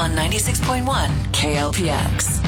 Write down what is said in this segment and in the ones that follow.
on 96.1 KLPX.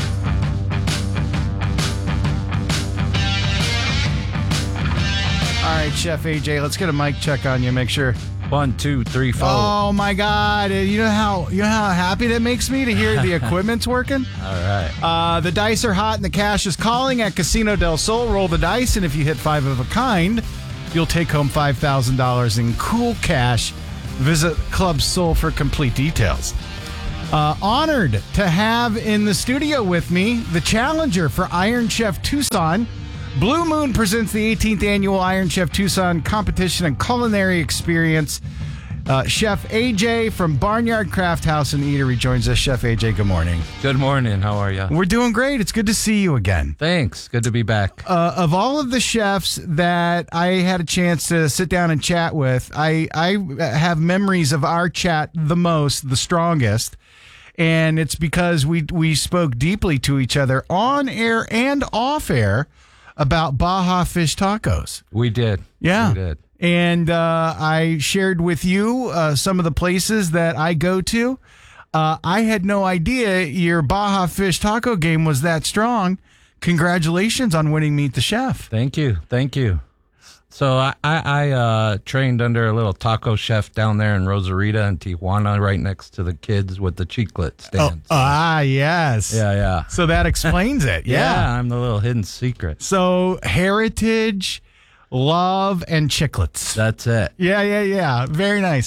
All right, Chef AJ, let's get a mic check on you. Make sure. 1, 2, 3, 4. Oh my God! You know how happy that makes me to hear the equipment's working. All right. The dice are hot and the cash is calling at Casino del Sol. Roll the dice, and if you hit 5 of a kind, you'll take home $5,000 in cool cash. Visit Club Sol for complete details. Honored to have in the studio with me the challenger for Iron Chef Tucson. Blue Moon presents the 18th annual Iron Chef Tucson competition and culinary experience. Chef AJ from Barnyard Craft House and Eatery joins us. Chef AJ, good morning. Good morning. How are you? We're doing great. It's good to see you again. Thanks. Good to be back. Of all of the chefs that I had a chance to sit down and chat with, I have memories of our chat the strongest. And it's because we spoke deeply to each other on air and off air about Baja Fish Tacos. We did. Yeah. We did. And I shared with you some of the places that I go to. I had no idea your Baja Fish Taco game was that strong. Congratulations on winning Meet the Chef. Thank you. Thank you. So I trained under a little taco chef down there in Rosarita in Tijuana, right next to the kids with the chiclet stands. Yes. Yeah. So that explains it. Yeah. I'm the little hidden secret. So heritage, love, and chiclets. That's it. Yeah. Very nice.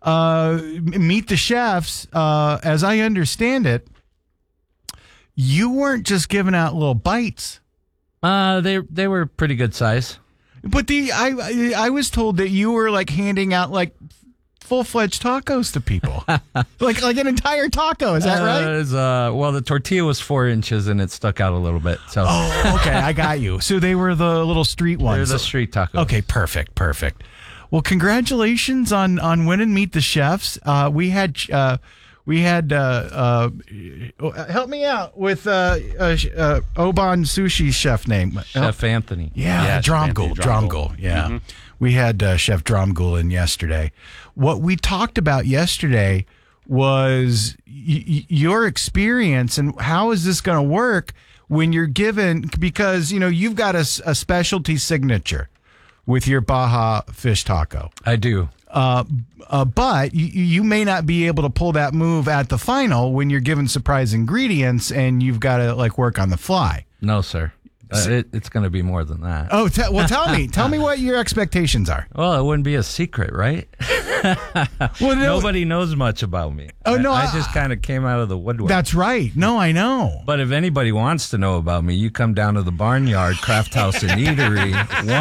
Meet the Chefs, as I understand it, you weren't just giving out little bites. They were pretty good size. But I was told that you were like handing out like full-fledged tacos to people, like an entire taco. Is that right? Well, the tortilla was 4 inches and it stuck out a little bit. So okay, I got you. So they were the little street ones. They're the street tacos. Okay, perfect. Well, congratulations on winning Meet the Chefs. We had help me out with Oban Sushi chef name. Chef Anthony. Yeah, Dromgoole. Yeah. Mm-hmm. We had Chef Dromgoole in yesterday. What we talked about yesterday was your experience and how is this going to work when you're given, because, you've got a specialty signature with your Baja Fish Taco. I do. But you may not be able to pull that move at the final when you're given surprise ingredients and you've got to work on the fly. No, sir. It's going to be more than that. Oh, tell me what your expectations are. Well, it wouldn't be a secret, right? Well, nobody knows much about me. Oh, no. I just kind of came out of the woodwork. That's right. No, I know. But if anybody wants to know about me, you come down to the Barnyard Craft House and Eatery,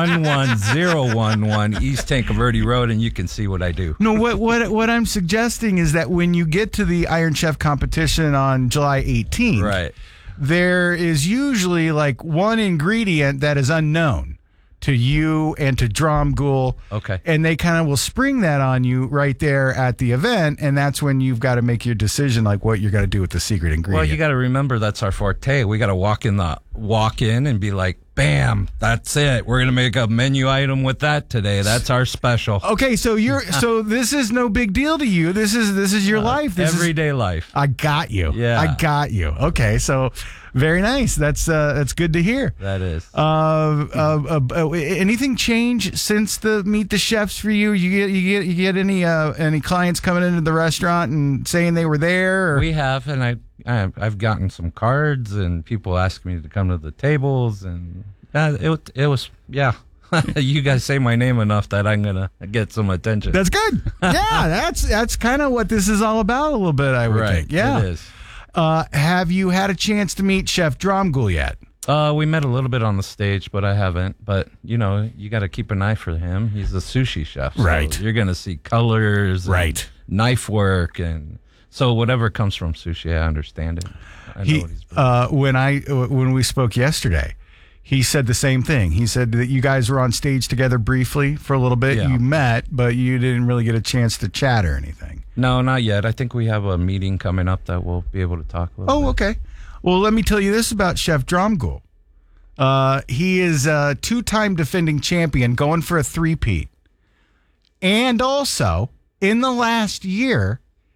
11011 East Tankerverde Road, and you can see what I do. No, what I'm suggesting is that when you get to the Iron Chef competition on July 18th, right, there is usually one ingredient that is unknown to you and to Dromgoole. Okay. And they kind of will spring that on you right there at the event, and that's when you've got to make your decision what you're going to do with the secret ingredient. Well, you got to remember that's our forte. We got to walk in and be like, bam, that's it. We're going to make a menu item with that today. That's our special. Okay, so so this is no big deal to you. This is your life. This everyday life. I got you. Yeah. I got you. Okay, so very nice. That's good to hear. That is. Anything change since the Meet the Chefs for you? You get any clients coming into the restaurant and saying they were there? Or? We have, and I've gotten some cards and people ask me to come to the tables, and it was you guys say my name enough that I'm gonna get some attention. That's good. Yeah, that's kind of what this is all about a little bit, I would think. Yeah, it is. Have you had a chance to meet Chef Dromgoole yet? We met a little bit on the stage, but I haven't. But, you got to keep an eye for him. He's a sushi chef. So right. You're going to see colors, right, and knife work. And so whatever comes from sushi, I understand it. I know what he's when we spoke yesterday, he said the same thing. He said that you guys were on stage together briefly for a little bit. Yeah. You met, but you didn't really get a chance to chat or anything. No, not yet. I think we have a meeting coming up that we'll be able to talk a little bit. Okay. Well, let me tell you this about Chef Dromgoole. He is a 2-time defending champion going for a 3-peat. And also, in the last year,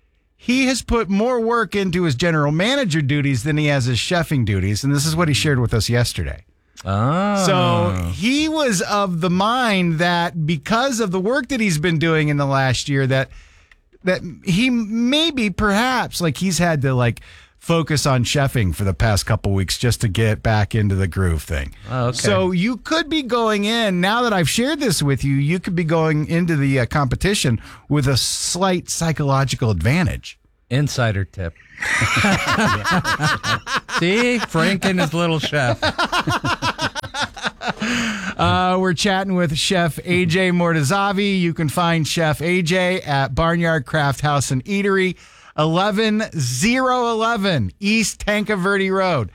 he has put more work into his general manager duties than he has his chefing duties. And this is what he shared with us yesterday. Oh. So he was of the mind that because of the work that he's been doing in the last year, that he maybe perhaps like he's had to like focus on chefing for the past couple weeks just to get back into the groove thing. Oh, okay. So you could be going in, now that I've shared this with you, you could be going into the competition with a slight psychological advantage. Insider tip. See? Frank and his little chef. We're chatting with Chef AJ Mortazavi. You can find Chef AJ at Barnyard Craft House and Eatery, 11011 East Tanca Verde Road,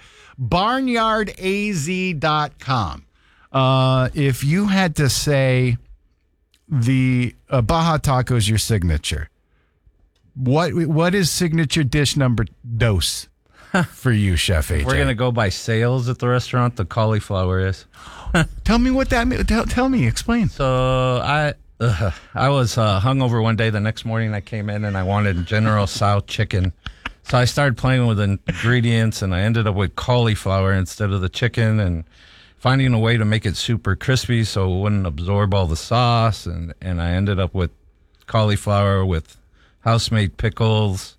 barnyardaz.com. If you had to say the Baja Taco is your signature, what is signature dish number dos for you, Chef AJ? We're going to go by sales at the restaurant. The cauliflower is. Tell me what that means. Tell me, explain. So I was hungover one day. The next morning I came in and I wanted General Tso chicken. So I started playing with ingredients and I ended up with cauliflower instead of the chicken and finding a way to make it super crispy so it wouldn't absorb all the sauce. And I ended up with cauliflower with house-made pickles,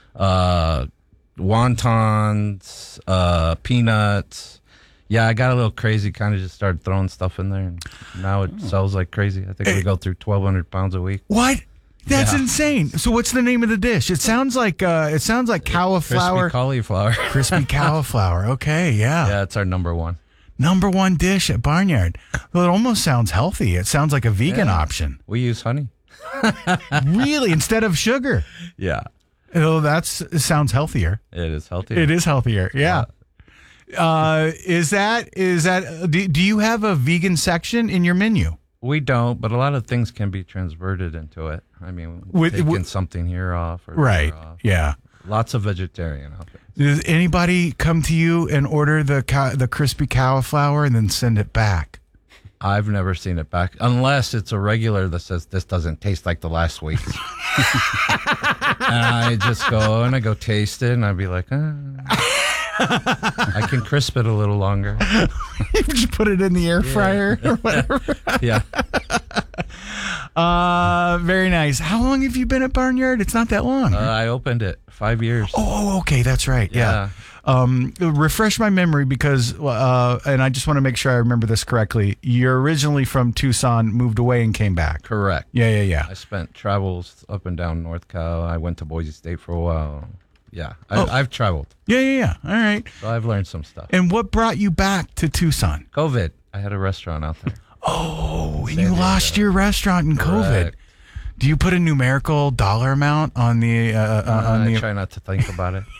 wontons, peanuts. Yeah, I got a little crazy, kind of just started throwing stuff in there, and now it sells like crazy. I think we go through 1,200 pounds a week. What? That's Yeah. insane. So what's the name of the dish? It sounds like cauliflower. Crispy cauliflower. Crispy cauliflower. Okay, yeah. Yeah, it's our number one. Number one dish at Barnyard. Well, it almost sounds healthy. It sounds like a vegan option. We use honey. Really? Instead of sugar? Yeah, Oh, it sounds healthier. it is healthy. It is healthier. Yeah. Is that do you have a vegan section in your menu? We don't, but a lot of things can be transverted into it. I mean, With- taking something here off or Right. there off. Yeah. Lots of vegetarian out there. Does anybody come to you and order the crispy cauliflower and then send it back? I've never seen it back, unless it's a regular that says this doesn't taste like the last week's. And I just go and I go taste it, and I'd be like, I can crisp it a little longer. You just put it in the air fryer or whatever. Yeah. Very nice. How long have you been at Barnyard? It's not that long. I opened it 5 years. Oh, okay, that's right. Yeah. Refresh my memory because, and I just want to make sure I remember this correctly. You're originally from Tucson, moved away, and came back. Correct. Yeah. I spent travels up and down North Cal. I went to Boise State for a while. Yeah, I've traveled, Yeah. All right. so I've learned some stuff. And what brought you back to Tucson? COVID. I had a restaurant out there. Oh, and you lost your restaurant in COVID. Correct. Do you put a numerical dollar amount on the I try not to think about it.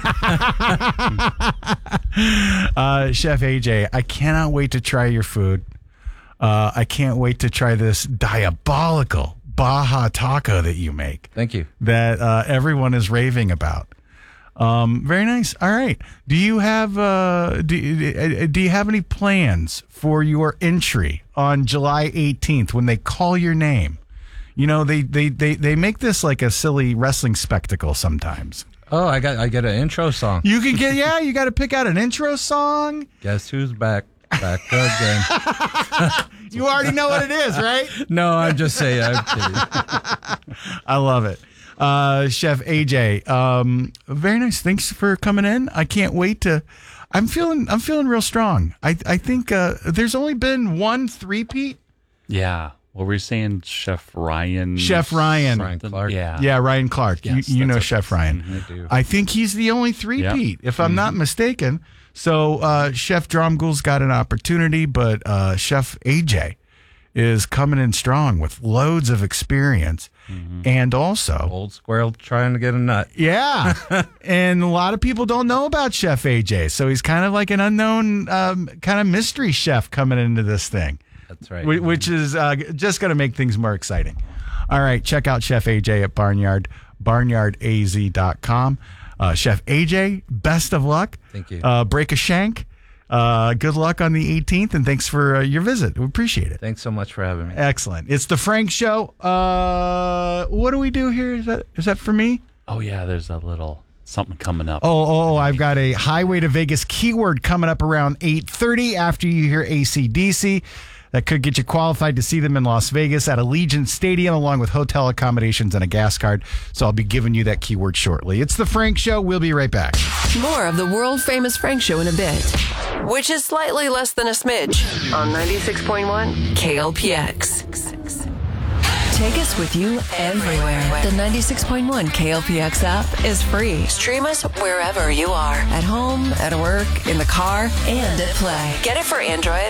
Chef AJ? I cannot wait to try your food. I can't wait to try this diabolical Baja Taco that you make. Thank you. That everyone is raving about. Very nice. All right. Do you have do you have any plans for your entry on July 18th when they call your name? You know, they make this like a silly wrestling spectacle sometimes. Oh, I get an intro song. You can get you got to pick out an intro song. Guess who's back? Back again. You already know what it is, right? No, I'm just saying. I'm kidding. I love it. Chef AJ, very nice. Thanks for coming in. I can't wait to. I'm feeling real strong. I think there's only been one three-peat. Yeah. What were you saying, Chef Ryan? Chef Ryan. Ryan Clark. Yeah. Yeah, Ryan Clark. Yes, you know that's Chef Ryan. I do. I think he's the only three-peat, if I'm not mistaken. So Chef Dromgool's got an opportunity, but Chef AJ is coming in strong with loads of experience. And also, Old squirrel trying to get a nut. yeah. And a lot of people don't know about Chef AJ. So he's kind of like an unknown kind of mystery chef coming into this thing. That's right. Which is just going to make things more exciting. All right, check out Chef AJ at Barnyard, barnyardaz.com. Chef AJ, best of luck. Thank you. Break a shank. Good luck on the 18th, and thanks for your visit. We appreciate it. Thanks so much for having me. Excellent. It's the Frank Show. What do we do here? Is that for me? Oh, yeah, there's a little something coming up. I've got a Highway to Vegas keyword coming up around 8:30 after you hear AC/DC. That could get you qualified to see them in Las Vegas at Allegiant Stadium, along with hotel accommodations and a gas card. So I'll be giving you that keyword shortly. It's The Frank Show. We'll be right back. More of the world-famous Frank Show in a bit, which is slightly less than a smidge on 96.1 KLPX. Take us with you everywhere. The 96.1 KLPX app is free. Stream us wherever you are. At home, at work, in the car, and at play. Get it for Android